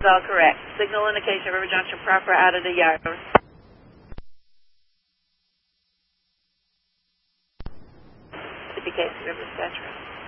all correct. Signal indication, River Junction proper, out of the yard. CPK, River Dispatcher.